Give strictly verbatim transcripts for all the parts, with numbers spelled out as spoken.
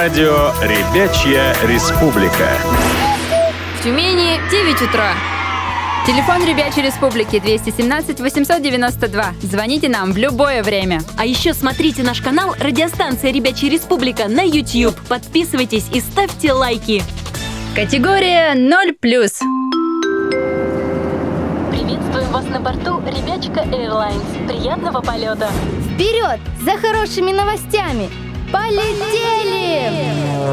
Радио «Ребячья республика». В Тюмени девять утра. Телефон Ребячей Республики двести семнадцать восемьсот девяносто два. Звоните нам в любое время. А еще смотрите наш канал «Радиостанция Ребячая Республика» на YouTube. Подписывайтесь и ставьте лайки. Категория ноль плюс. Приветствуем вас на борту Ребячка Airlines. Приятного полета. Вперед! За хорошими новостями! Полетели!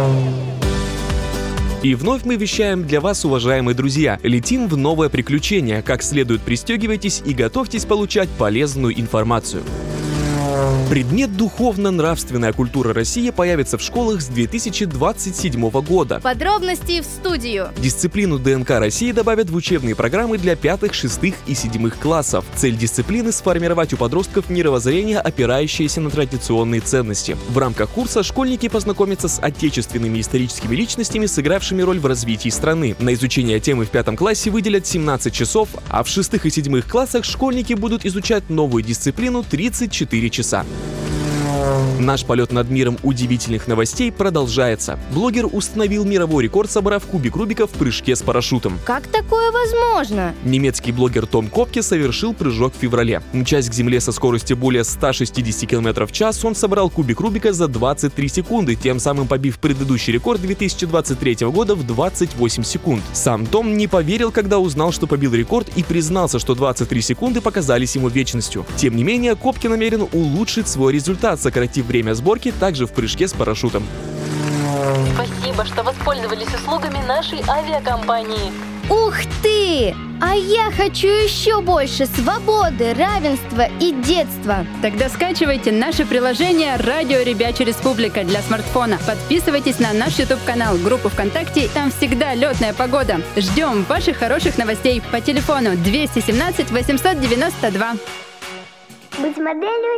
И вновь мы вещаем для вас, уважаемые друзья. Летим в новое приключение. Как следует пристегивайтесь и готовьтесь получать полезную информацию. Предмет «Духовно-нравственная культура России» появится в школах с две тысячи двадцать седьмого года. Подробности в студию. Дисциплину ДНК России добавят в учебные программы для пятых, шестых и седьмых классов. Цель дисциплины – сформировать у подростков мировоззрение, опирающееся на традиционные ценности. В рамках курса школьники познакомятся с отечественными историческими личностями, сыгравшими роль в развитии страны. На изучение темы в пятом классе выделят семнадцать часов, а в шестых и седьмых классах школьники будут изучать новую дисциплину тридцать четыре часа. Наш полет над миром удивительных новостей продолжается. Блогер установил мировой рекорд, собрав кубик Рубика в прыжке с парашютом. Как такое возможно? Немецкий блогер Том Копке совершил прыжок в феврале. Мчась к земле со скоростью более ста шестидесяти километров в час, он собрал кубик Рубика за двадцать три секунды, тем самым побив предыдущий рекорд две тысячи двадцать третьего года в двадцать восемь секунд. Сам Том не поверил, когда узнал, что побил рекорд, и признался, что двадцать три секунды показались ему вечностью. Тем не менее, Копке намерен улучшить свой результат, сократив время сборки также в прыжке с парашютом. Спасибо, что воспользовались услугами нашей авиакомпании. Ух ты! А я хочу еще больше свободы, равенства и детства. Тогда скачивайте наше приложение «Радио Ребячая Республика» для смартфона. Подписывайтесь на наш YouTube-канал, группу ВКонтакте, там всегда летная погода. Ждем ваших хороших новостей по телефону двести семнадцать восемьсот девяносто два. Быть моделью